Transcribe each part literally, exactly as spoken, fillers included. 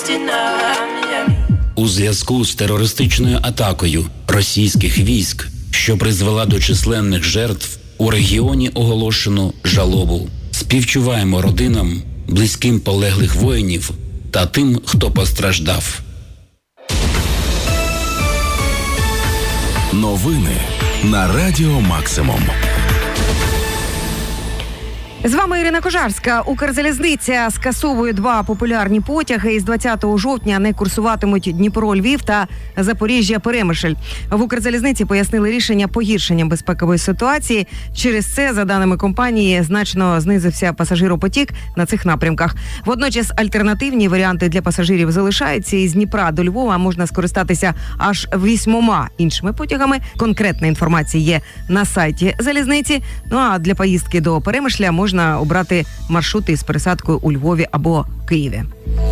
У зв'язку з терористичною атакою російських військ, що призвела до численних жертв, у регіоні оголошено жалобу. Співчуваємо родинам, близьким полеглих воїнів та тим, хто постраждав. Новини на Радіо Максимум. З вами Ірина Кожарська. Укрзалізниця скасовує два популярні потяги. Із двадцятого жовтня не курсуватимуть Дніпро-Львів та Запоріжжя-Перемишль. В Укрзалізниці пояснили рішення погіршенням безпекової ситуації. Через це, за даними компанії, значно знизився пасажиропотік на цих напрямках. Водночас альтернативні варіанти для пасажирів залишаються. Із Дніпра до Львова можна скористатися аж вісьмома іншими потягами. Конкретна інформація є на сайті залізниці. Ну а для поїздки до Перемишля можна Можна обрати маршрути з пересадкою у Львові або Києві.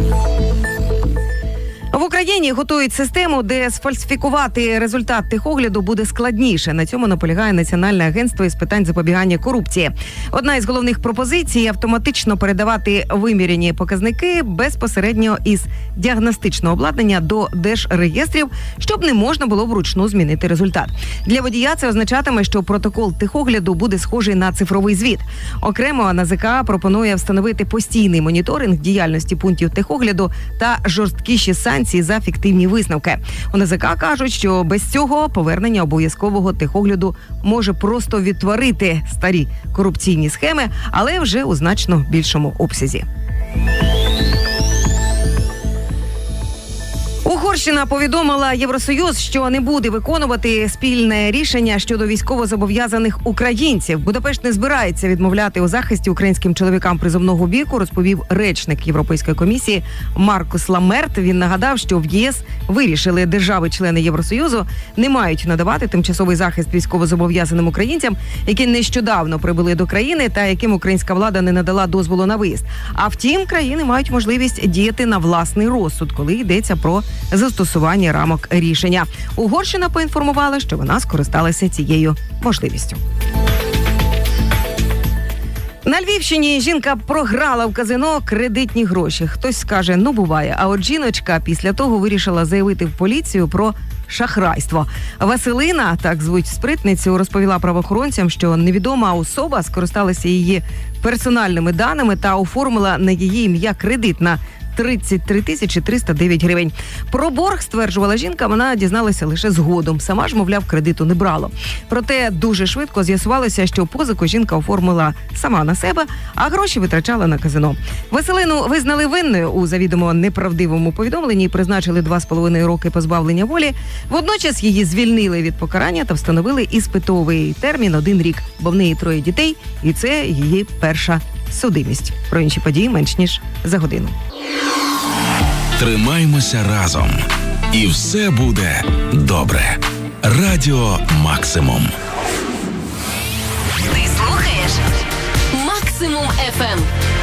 В Україні готують систему, де сфальсифікувати результат техогляду буде складніше. На цьому наполягає Національне агентство із питань запобігання корупції. Одна із головних пропозицій – автоматично передавати виміряні показники безпосередньо із діагностичного обладнання до держреєстрів, щоб не можна було вручну змінити результат. Для водія це означатиме, що протокол техогляду буде схожий на цифровий звіт. Окремо НАЗК пропонує встановити постійний моніторинг діяльності пунктів техогляду та жорсткіші санкції за фіктивні висновки. У НАЗК кажуть, що без цього повернення обов'язкового техогляду може просто відтворити старі корупційні схеми, але вже у значно більшому обсязі. Угорщина повідомила Євросоюз, що не буде виконувати спільне рішення щодо військовозобов'язаних українців. Будапешт не збирається відмовляти у захисті українським чоловікам призовного віку, розповів речник Європейської комісії Маркус Ламерт. Він нагадав, що в ЄС вирішили, держави-члени Євросоюзу не мають надавати тимчасовий захист військовозобов'язаним українцям, які нещодавно прибули до країни та яким українська влада не надала дозволу на виїзд. А втім, країни мають можливість діяти на власний розсуд, коли йдеться про застосування рамок рішення. Угорщина поінформувала, що вона скористалася цією можливістю. На Львівщині жінка програла в казино кредитні гроші. Хтось скаже, ну буває. А от жіночка після того вирішила заявити в поліцію про шахрайство. Василина, так звуть спритницю, розповіла правоохоронцям, що невідома особа скористалася її персональними даними та оформила на її ім'я кредит на тридцять три тисячі триста дев'ять гривень. Про борг, стверджувала жінка, вона дізналася лише згодом. Сама ж, мовляв, кредиту не брала. Проте дуже швидко з'ясувалося, що позику жінка оформила сама на себе, а гроші витрачала на казино. Василину визнали винною у завідомо неправдивому повідомленні і призначили два з половиною роки позбавлення волі. Водночас її звільнили від покарання та встановили іспитовий термін один рік, бо в неї троє дітей, і це її перша судимість. Про інші події менш ніж за годину. Тримаймося разом. І все буде добре. Радіо Максимум. Ти слухаєш Максимум еф ем.